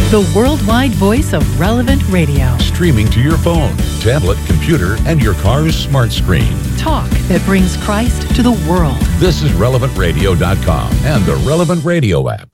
the worldwide voice of Relevant Radio. Streaming to your phone, tablet, computer, and your car's smart screen. Talk that brings Christ to the world. This is RelevantRadio.com and the Relevant Radio app.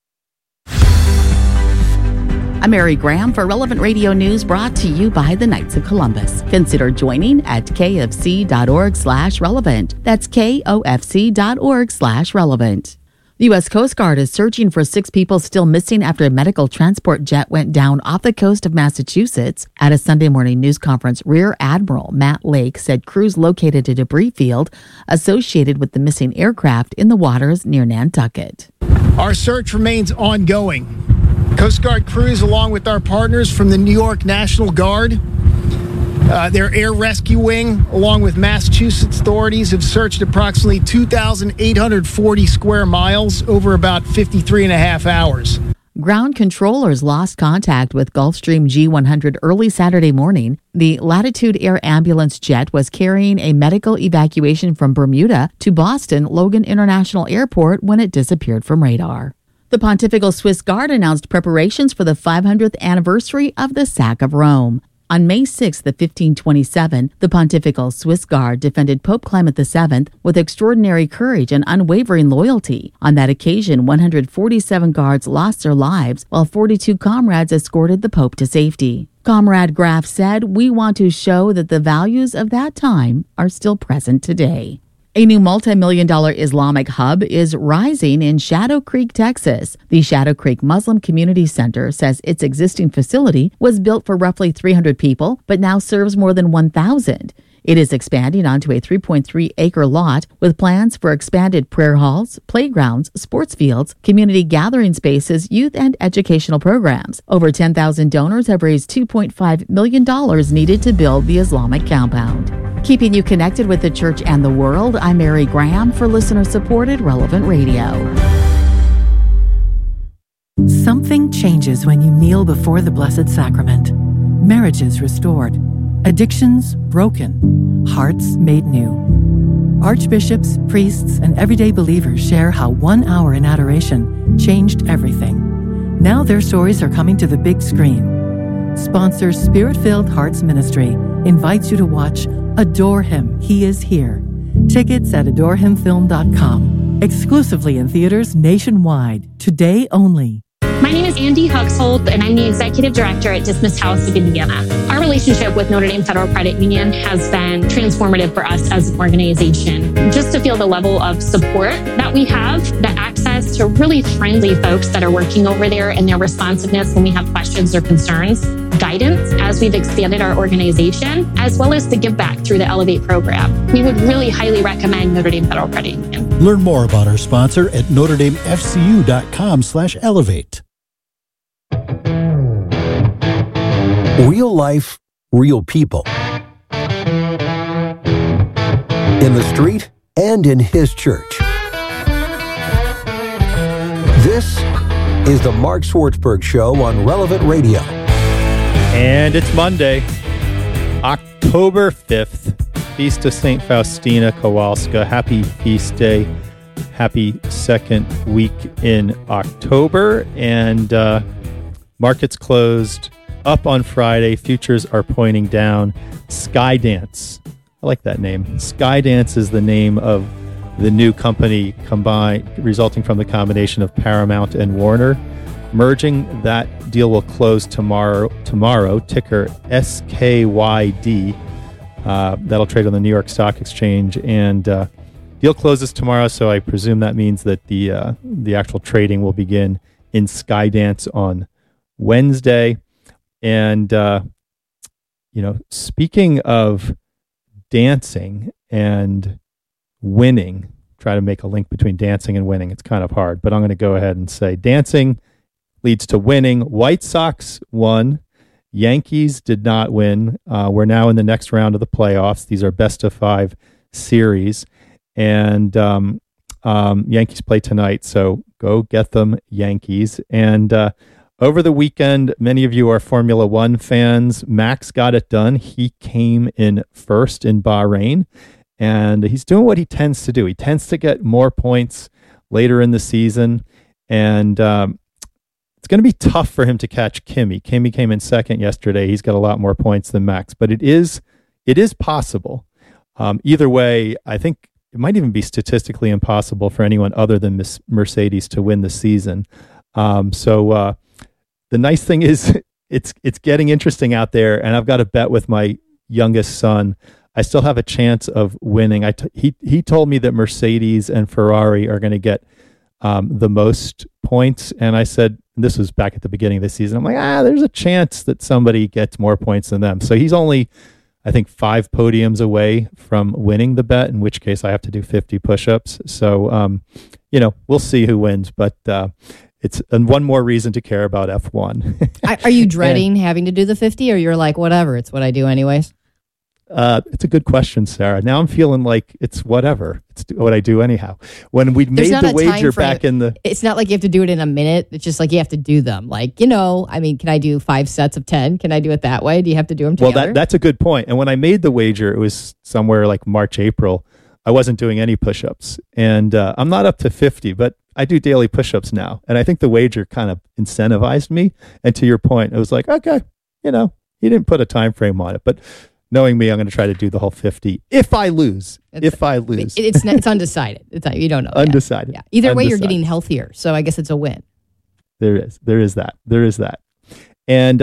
I'm Mary Graham for Relevant Radio News, brought to you by the Knights of Columbus. Consider joining at kfc.org/relevant. That's kofc.org/relevant. The U.S. Coast Guard is searching for 6 people still missing after a medical transport jet went down off the coast of Massachusetts. At a Sunday morning news conference, Rear Admiral Matt Lake said crews located a debris field associated with the missing aircraft in the waters near Nantucket. Our search remains ongoing. Coast Guard crews, along with our partners from the New York National Guard, their air rescue wing, along with Massachusetts authorities, have searched approximately 2,840 square miles over about 53 and a half hours. Ground controllers lost contact with Gulfstream G100 early Saturday morning. The Latitude Air ambulance jet was carrying a medical evacuation from Bermuda to Boston Logan International Airport when it disappeared from radar. The Pontifical Swiss Guard announced preparations for the 500th anniversary of the sack of Rome. On May 6, 1527, the Pontifical Swiss Guard defended Pope Clement VII with extraordinary courage and unwavering loyalty. On that occasion, 147 guards lost their lives, while 42 comrades escorted the Pope to safety. Comrade Graf said, "We want to show that the values of that time are still present today." A new multi-million-dollar Islamic hub is rising in Shadow Creek, Texas. The Shadow Creek Muslim Community Center says its existing facility was built for roughly 300 people, but now serves more than 1,000. It is expanding onto a 3.3-acre lot with plans for expanded prayer halls, playgrounds, sports fields, community gathering spaces, youth and educational programs. Over 10,000 donors have raised $2.5 million needed to build the Islamic compound. Keeping you connected with the church and the world, I'm Mary Graham for listener-supported Relevant Radio. Something changes when you kneel before the Blessed Sacrament. Marriages restored, addictions broken, hearts made new. Archbishops, priests, and everyday believers share how 1 hour in adoration changed everything. Now their stories are coming to the big screen. Sponsor Spirit-Filled Hearts Ministry invites you to watch Adore Him, He is Here. Tickets at adorehimfilm.com. Exclusively in theaters nationwide. Today only. My name is Andy Huxhold, and I'm the Executive Director at Dismas House of Indiana. Our relationship with Notre Dame Federal Credit Union has been transformative for us as an organization. Just to feel the level of support that we have, the access to really friendly folks that are working over there, and their responsiveness when we have questions or concerns, guidance as we've expanded our organization, as well as the give back through the Elevate program. We would really highly recommend Notre Dame Federal Credit Union. Learn more about our sponsor at NotreDameFCU.com/elevate. Real life, real people. In the street and in his church. This is the Mark Swartzberg Show on Relevant Radio. And it's Monday, October 5th, Feast of St. Faustina Kowalska. Happy feast day. Happy second week in October. And markets closed up on Friday. Futures are pointing down. Skydance. I like that name. Skydance is the name of the new company resulting from the combination of Paramount and Warner. Merging, that deal will close tomorrow, ticker SKYD. That'll trade on the New York Stock Exchange, and deal closes tomorrow, so I presume that means that the actual trading will begin in Skydance on Wednesday. And speaking of dancing and winning, try to make a link between dancing and winning. It's kind of hard, but I'm going to go ahead and say dancing leads to winning. White Sox won. Yankees did not win. We're now in the next round of the playoffs. These are best of 5 series. And Yankees play tonight, so go get them, Yankees. And over the weekend, many of you are Formula One fans. Max got it done. He came in first in Bahrain, and he's doing what he tends to do. He tends to get more points later in the season, and it's going to be tough for him to catch Kimi. Kimi came in second yesterday. He's got a lot more points than Max, but it is possible. Either way, I think it might even be statistically impossible for anyone other than Mercedes to win the season. So the nice thing is it's getting interesting out there, and I've got a bet with my youngest son. I still have a chance of winning. He told me that Mercedes and Ferrari are going to get the most points, and I said, this was back at the beginning of the season, I'm like, there's a chance that somebody gets more points than them. So he's only, I think, 5 podiums away from winning the bet, in which case I have to do 50 push-ups. So, we'll see who wins, but it's one more reason to care about F1. Are you dreading having to do the 50, or you're like, whatever, it's what I do anyways? It's a good question, Sarah. Now I'm feeling like it's whatever. It's what I do anyhow. When we made the wager back in the... It's not like you have to do it in a minute. It's just like you have to do them. Like, can I do 5 sets of 10? Can I do it that way? Do you have to do them together? Well, that's a good point. And when I made the wager, it was somewhere like March, April. I wasn't doing any push-ups. And I'm not up to 50, but I do daily push-ups now. And I think the wager kind of incentivized me. And to your point, it was like, okay, he didn't put a time frame on it. But knowing me, I'm going to try to do the whole 50 if I lose. It's undecided. You don't know. Undecided. Yeah. Either way, you're getting healthier. So I guess it's a win. There is that. And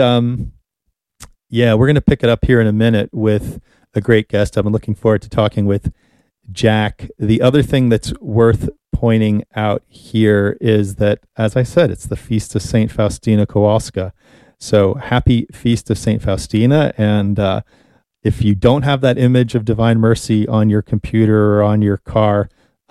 we're going to pick it up here in a minute with a great guest. I've been looking forward to talking with Jack. The other thing that's worth pointing out here is that, as I said, it's the Feast of St. Faustina Kowalska. So happy Feast of St. Faustina. And if you don't have that image of Divine Mercy on your computer or on your car,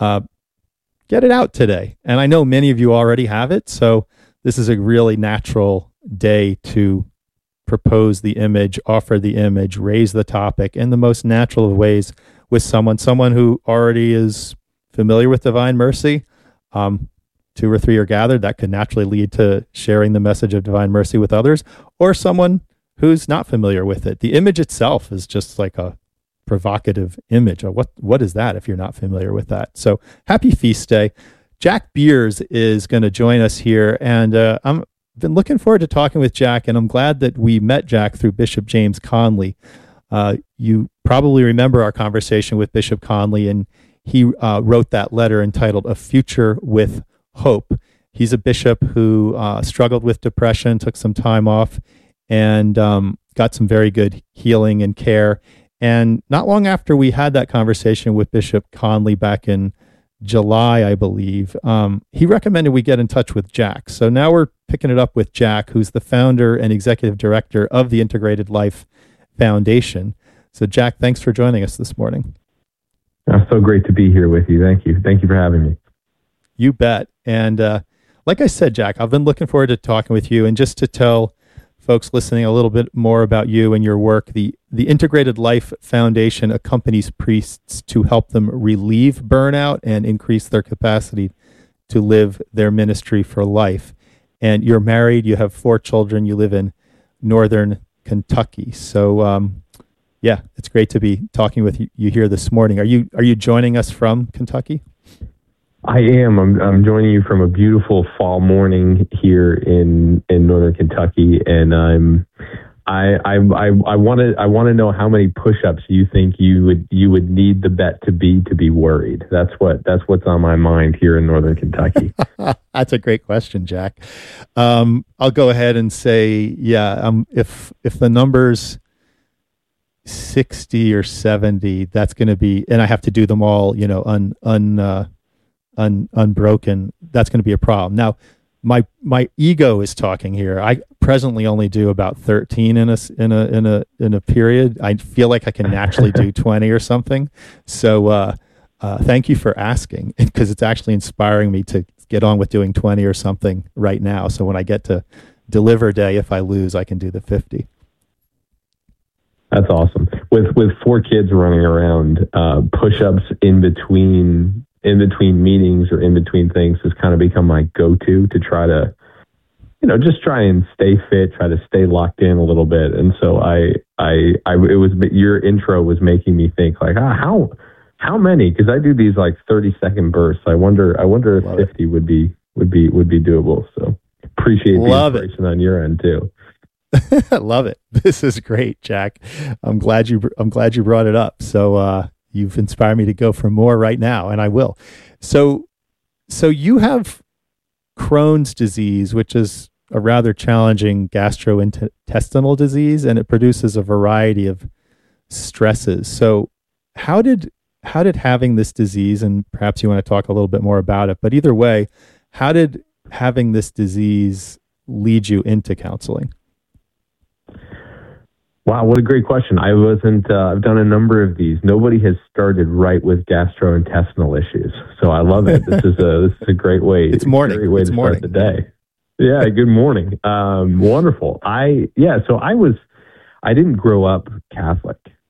get it out today. And I know many of you already have it, so this is a really natural day to propose the image, offer the image, raise the topic in the most natural of ways with someone who already is familiar with Divine Mercy. 2 or 3 are gathered. That could naturally lead to sharing the message of Divine Mercy with others, or someone who's not familiar with it. The image itself is just like a provocative image. What is that if you're not familiar with that? So happy feast day. Jack Beers is going to join us here, and I've been looking forward to talking with Jack, and I'm glad that we met Jack through Bishop James Conley. You probably remember our conversation with Bishop Conley, and he wrote that letter entitled A Future with Hope. He's a bishop who struggled with depression, took some time off, and got some very good healing and care. And not long after we had that conversation with Bishop Conley back in July, I believe, he recommended we get in touch with Jack. So now we're picking it up with Jack, who's the founder and executive director of the Integrated Life Foundation. So Jack, thanks for joining us this morning. It's so great to be here with you. Thank you. Thank you for having me. You bet. And like I said, Jack, I've been looking forward to talking with you. And just to tell folks listening a little bit more about you and your work, the Integrated Life Foundation accompanies priests to help them relieve burnout and increase their capacity to live their ministry for life. And you're married, you have 4 children, you live in northern Kentucky. So, it's great to be talking with you here this morning. Are you joining us from Kentucky? I am. I'm joining you from a beautiful fall morning here in northern Kentucky, and I want to know how many push-ups you think you would need the bet to be worried. That's what's on my mind here in northern Kentucky. That's a great question, Jack. I'll go ahead and say, if the number's 60 or 70, that's going to be, and I have to do them all, unbroken, that's going to be a problem. Now, my ego is talking here. I presently only do about 13 in a period. I feel like I can naturally do 20 or something. So thank you for asking, because it's actually inspiring me to get on with doing 20 or something right now. So when I get to deliver day, if I lose, I can do the 50. That's awesome. With 4 kids running around, push-ups in between meetings or in between things has kind of become my go-to to try to, just try and stay fit, try to stay locked in a little bit. And so your intro was making me think like, how many? Because I do these like 30-second bursts. I wonder if 50 would be doable. So Appreciate the Love inspiration on your end too. I love it. This is great, Jack. I'm glad you brought it up. So you've inspired me to go for more right now, and I will. So you have Crohn's disease, which is a rather challenging gastrointestinal disease, and it produces a variety of stresses. So how did having this disease, and perhaps you want to talk a little bit more about it, but either way, how did having this disease lead you into counseling? Wow, what a great question. I've done a number of these. Nobody has started right with gastrointestinal issues. So I love it. This is a great way. It's morning. Great way it's to morning. start the day. Yeah, good morning. Wonderful. I didn't grow up Catholic.